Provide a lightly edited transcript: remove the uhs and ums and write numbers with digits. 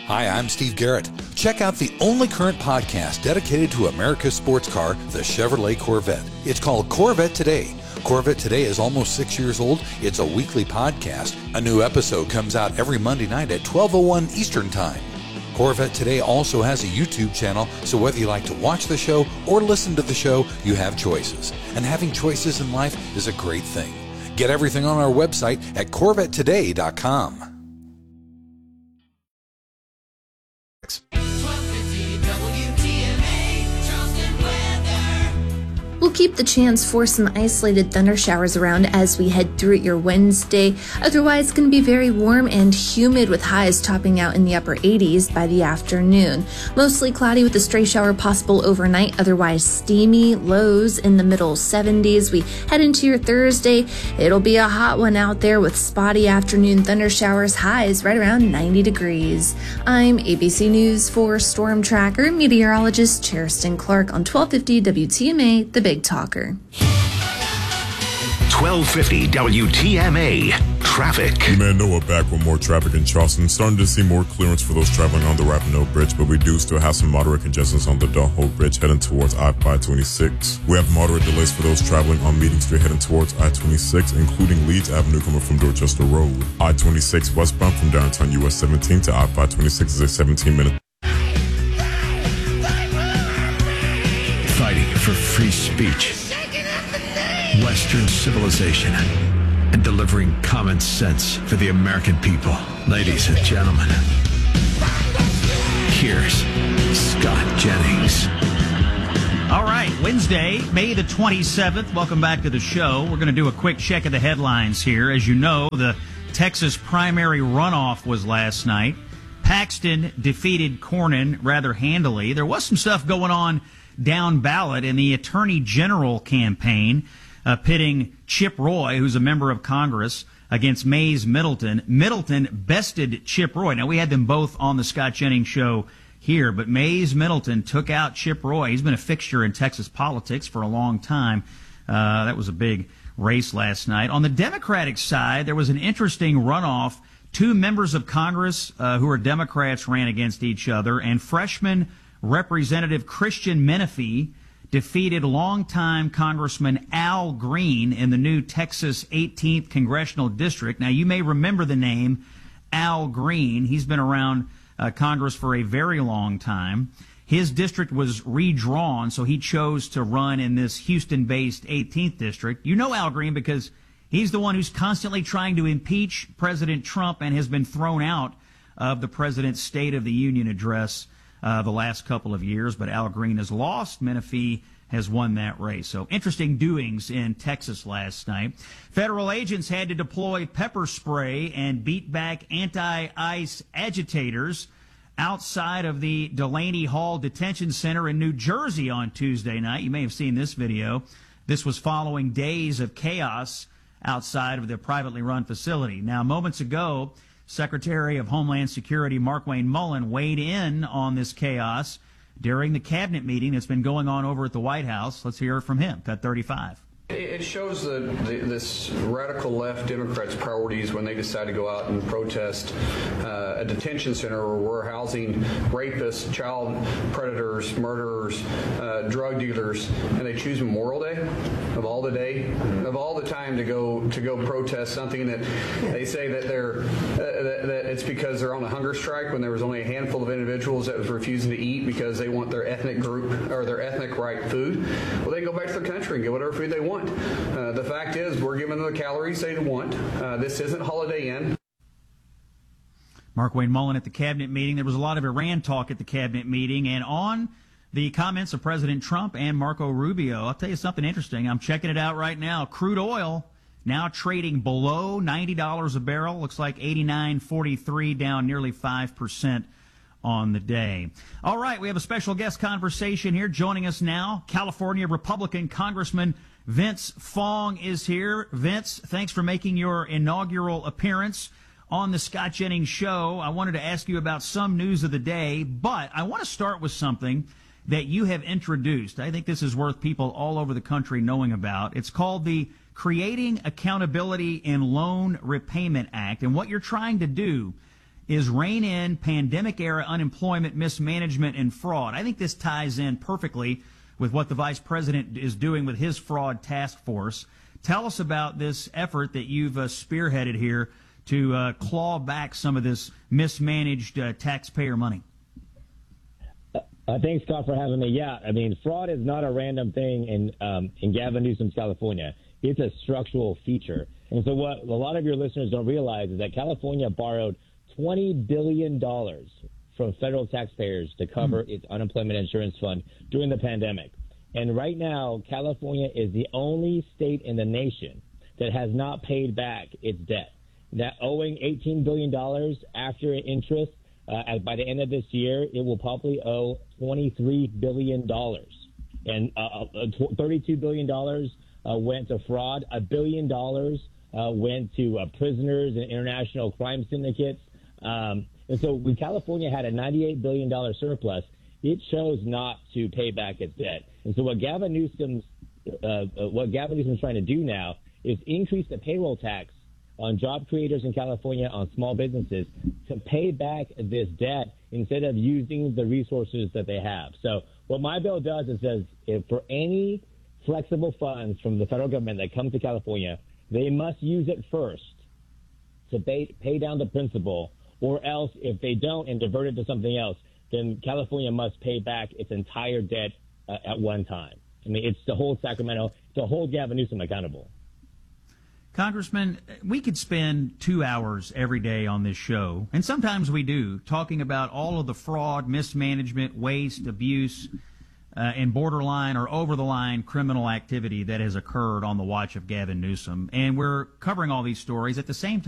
Hi, I'm Steve Garrett. Check out the only current podcast dedicated to America's sports car, the Chevrolet Corvette. It's called Corvette Today. Corvette Today is almost 6 years old. It's a weekly podcast. A new episode comes out every Monday night at 12:01 Eastern Time. Corvette Today also has a YouTube channel, so whether you like to watch the show or listen to the show, you have choices. And having choices in life is a great thing. Get everything on our website at CorvetteToday.com. We'll keep the chance for some isolated thunder showers around as we head through your Wednesday. Otherwise, it's going to be very warm and humid with highs topping out in the upper 80s by the afternoon. Mostly cloudy with a stray shower possible overnight, otherwise steamy, lows in the middle 70s. We head into your Thursday. It'll be a hot one out there with spotty afternoon thunder showers, highs right around 90 degrees. I'm ABC News 4 Storm Tracker meteorologist Cheriston Clark on 1250 WTMA, the Big Talker. 1250 WTMA Traffic. Man, Noah back with more traffic in Charleston. Starting to see more clearance for those traveling on the Rapineau Bridge, but we do still have some moderate congestions on the Dalholt Bridge heading towards I-526. We have moderate delays for those traveling on Meeting Street heading towards I-26, including Leeds Avenue coming from Dorchester Road. I-26 westbound from downtown US 17 to I-526 is a 17-minute. Fighting for free speech, Western civilization, and delivering common sense for the American people. Ladies and gentlemen, here's Scott Jennings. All right, Wednesday, May the 27th. Welcome back to the show. We're going to do a quick check of the headlines here. As you know, the Texas primary runoff was last night. Paxton defeated Cornyn rather handily. There was some stuff going on down ballot in the Attorney General campaign, pitting Chip Roy, who's a member of Congress, against Mays Middleton. Middleton bested Chip Roy. Now, we had them both on the Scott Jennings show here, but Mays Middleton took out Chip Roy. He's been a fixture in Texas politics for a long time. That was a big race last night. On the Democratic side, there was an interesting runoff. Two members of Congress who are Democrats ran against each other, and freshman Representative Christian Menifee defeated longtime Congressman Al Green in the new Texas 18th Congressional District. Now, you may remember the name Al Green. He's been around Congress for a very long time. His district was redrawn, so he chose to run in this Houston-based 18th District. You know Al Green because he's the one who's constantly trying to impeach President Trump and has been thrown out of the president's State of the Union address the last couple of years, but Al Green has lost. Menifee has won that race. So interesting doings in Texas last night. Federal agents had to deploy pepper spray and beat back anti-ICE agitators outside of the Delaney Hall Detention Center in New Jersey on Tuesday night. You may have seen this video. This was following days of chaos outside of the privately run facility. Now, moments ago, Secretary of Homeland Security Markwayne Mullin weighed in on this chaos during the cabinet meeting that's been going on over at the White House. Let's hear from him. Cut 35. It shows this radical left Democrats' priorities when they decide to go out and protest a detention center where we're housing rapists, child predators, murderers, drug dealers, and they choose Memorial Day of all the time to go protest something that they say that that it's because they're on a hunger strike when there was only a handful of individuals that was refusing to eat because they want their ethnic group or their ethnic right food. Well, they go back to their country and get whatever food they want. The fact is, we're giving them the calories they want. This isn't Holiday Inn. Markwayne Mullin at the cabinet meeting. There was a lot of Iran talk at the cabinet meeting, and on the comments of President Trump and Marco Rubio, I'll tell you something interesting. I'm checking it out right now. Crude oil now trading below $90 a barrel. Looks like 89.43, down nearly 5% on the day. All right, we have a special guest conversation here. Joining us now, California Republican Congressman Vince Fong is here. Vince, thanks for making your inaugural appearance on the Scott Jennings Show. I wanted to ask you about some news of the day, but I want to start with something that you have introduced. I think this is worth people all over the country knowing about. It's called the Creating Accountability in Loan Repayment Act, and what you're trying to do is rein in pandemic-era unemployment, mismanagement, and fraud. I think this ties in perfectly with what the vice president is doing with his fraud task force. Tell us about this effort that you've spearheaded here to claw back some of this mismanaged taxpayer money. Thanks, Scott, for having me. Yeah, I mean, fraud is not a random thing in Gavin Newsom's California. It's a structural feature. And so what a lot of your listeners don't realize is that California borrowed $20 billion from federal taxpayers to cover its unemployment insurance fund during the pandemic. And right now, California is the only state in the nation that has not paid back its debt. That owing $18 billion after interest, by the end of this year, it will probably owe $23 billion. And $32 billion went to fraud. $1 billion went to prisoners and international crime syndicates. And so when California had a $98 billion surplus, it chose not to pay back its debt. And so what Gavin Newsom's trying to do now is increase the payroll tax on job creators in California, on small businesses, to pay back this debt instead of using the resources that they have. So what my bill does is says if for any flexible funds from the federal government that come to California, they must use it first to pay down the principal, or else if they don't and divert it to something else, then California must pay back its entire debt at one time. I mean, it's to hold Sacramento, to hold Gavin Newsom accountable. Congressman, we could spend 2 hours every day on this show, and sometimes we do, talking about all of the fraud, mismanagement, waste, abuse, and borderline or over-the-line criminal activity that has occurred on the watch of Gavin Newsom. And we're covering all these stories at the same time.